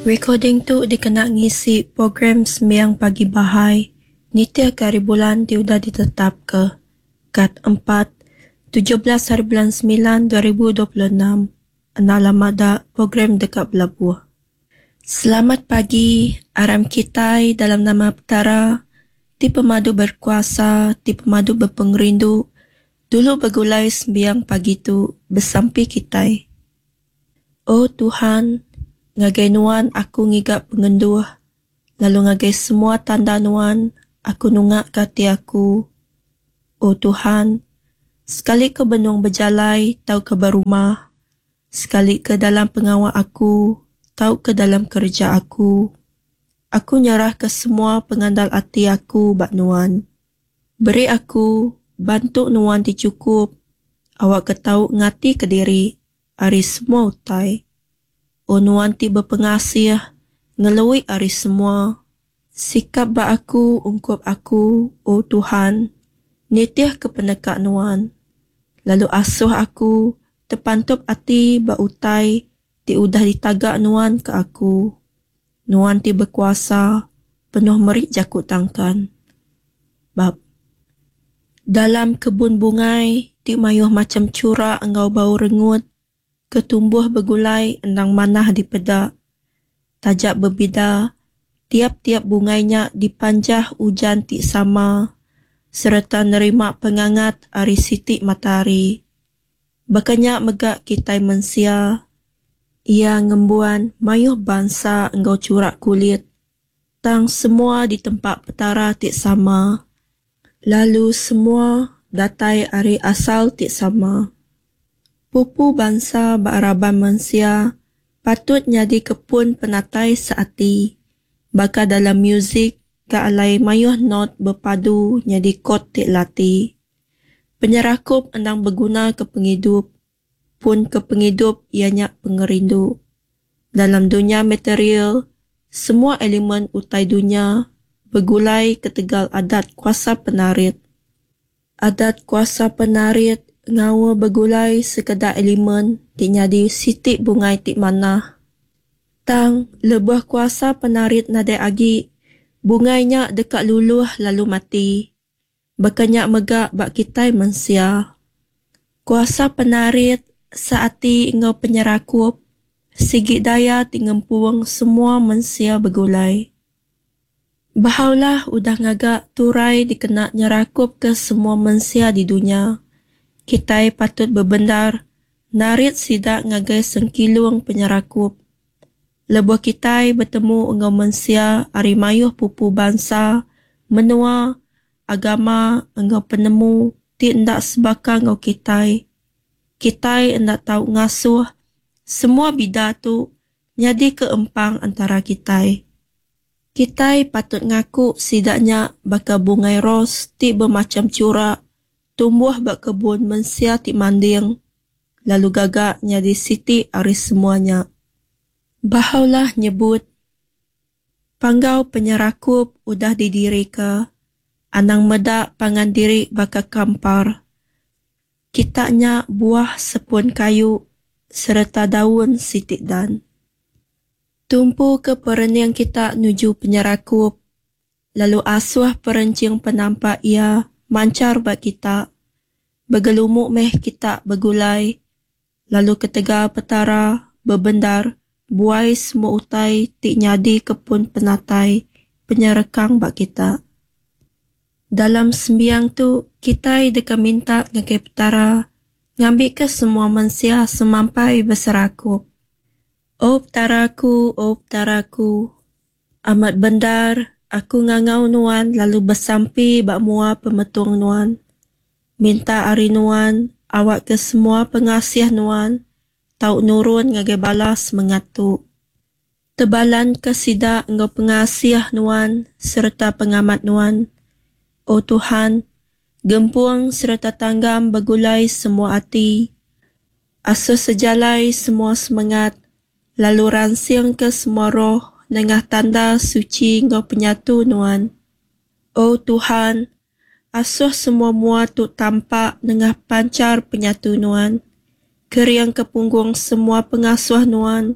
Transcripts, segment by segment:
Recording tu dikena ngisi program sembiang pagi bahai. Nitia hari bulan dia sudah ditetap ke. Kat 4, 17 hari bulan 9, 2026. Alamat dah program dekat Belabuh. Selamat pagi, aram kita dalam nama Petara, ti pemadu berkuasa, ti pemadu berpengerindu, dulu bergulai sembiang pagi tu bersampi kita. Oh Tuhan, ngagai nuan aku ngigap pengenduh, lalu ngagai semua tanda nuan, aku nungak kati aku. Oh Tuhan, sekali ke benung berjalai, tau ke berumah, sekali ke dalam pengawal aku, tau ke dalam kerja aku. Aku nyerah ke semua pengandal hati aku, bak nuan. Beri aku, bantu nuan dicukup, awak ketau ngati ke diri, hari semua utai. Oh nuan ti berpengasih, ngelui hari semua. Sikap bak aku, ungkup aku, oh Tuhan, nitiah ke pendekat nuan. Lalu asuh aku, terpantup hati bak utai, ti udah ditagak nuan ke aku. Nuan ti berkuasa, penuh merik jakut tangkan. Bab. Dalam kebun bungai, ti mayuh macam curak engkau bau rengut, ketumbuh bergulai endang manah di pedak. Tajak berbida, tiap-tiap bungainya dipanjah hujan ti sama, serta nerima pengangat hari sitik matahari. Bakanyak megak kitai mensia, ia ngembuan mayuh bangsa engkau curak kulit, tang semua di tempat petara ti sama, lalu semua datai hari asal ti sama. Pupu bangsa baraban mensia, patut nyadi kepun penatai seati, baka dalam muzik ka alai mayuh not berpadu nyadi kot ti lati. Penyerakup endang berguna ke penghidup, pun ke penghidup ianya pengerindu. Dalam dunia material, semua elemen utai dunia bergulai ketegal adat kuasa penarit. Adat kuasa penarit ngawa bergulai sekadar elemen ti nyadi sitik bungai ti manah. Tang lebuh kuasa penarit nadai agi, bungainya dekat luluh lalu mati. Bakanyak megak bak kitai mensia. Kuasa penarit saati engkau penyerakup, sigit daya tingempuang semua mensia bergulai. Bahaulah udah ngagak turai dikena nyerakup ke semua mensia di dunia. Kitai patut berbendar, narit sidak ngagai sengkilung penyerakup. Lebuh kitai bertemu engkau mensia hari mayuh pupu bangsa, menua, agama engkau penemu, ti endak sebaka engkau kitai. Kitai endak tahu ngasuh, semua bida tu nyadi keempang antara kitai. Kitai patut ngaku sidaknya baka bungai ros ti bermacam curak, tumbuh bak kebun mensia ti manding, lalu gagak nyadi siti hari semuanya. Bahaulah nyebut, panggau penyerakup udah didiri ke, anang medak pangan diri baka kampar. Kitanya buah sepun kayu, serta daun sitik dan. Tumpu ke perenyang kita nuju penyerakup, lalu asuh perencing penampak ia mancar bak kita. Bergelumuk meh kita bergulai, lalu ketegal petara, berbendar, buai semua utai tik nyadi kepun penatai, penyerekang bak kita. Dalam sembiang tu, kita deka minta ngagai petara, ngambil ke semua mensia semampai berserakup. Oh petaraku, amat bendar, aku ngangau nuan lalu bersampi bak mua pemetung nuan. Minta ari nuan, awak ke semua pengasih nuan, tau nurun ngagai balas mengatu. Tebalan ke sida engkau pengasih nuan, serta pengamat nuan. Oh Tuhan, gempuang serta tanggam bergulai semua hati. Asuh sejalai semua semangat, lalu ransing ke semua roh, nengah tanda suci engkau penyatu nuan. Oh Tuhan, asuh semua mua tu tampak nengah pancar penyatu nuan. Keriang ke punggung semua pengasuh nuan,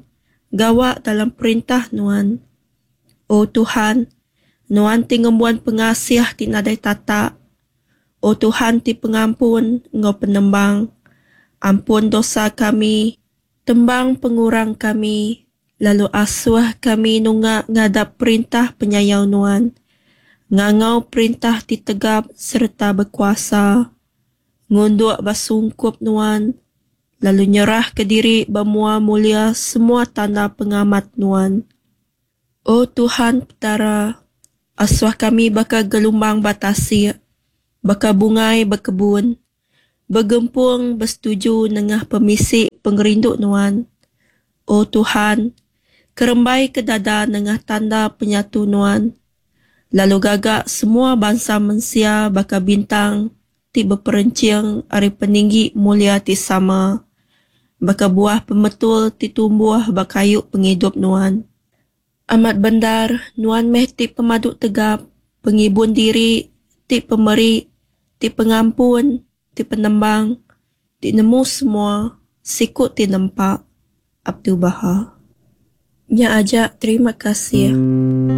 gawa dalam perintah nuan. O Tuhan, nuan ti ngembuan pengasih tinaday tata. O Tuhan ti pengampun, ngau penembang. Ampun dosa kami, tembang pengurang kami, lalu asuh kami nunga ngadap perintah penyayaw nuan. Ngangau perintah ditegap serta berkuasa. Ngunduk basungkup nuan, lalu nyerah ke diri bamua mulia semua tanda pengamat nuan. O Tuhan petara, asuh kami baka gelumbang batasi, baka bungai berkebun, bergempung bersetuju nengah pemisi pengerinduk nuan. O Tuhan, kerembai ke dada nengah tanda penyatu nuan. Lalu gagak semua bangsa manusia baka bintang ti berperencing ari peninggi mulia ti sama. Baka buah pemetul ti tumbuh bakayu penghidup nuan. Amat bendar nuan meh ti pemaduk tegap, pengibun diri, ti pemeri, ti pengampun, ti penembang, ti nemu semua, sikut ti nempak. Abdul Baha. Nya ajak terima kasih.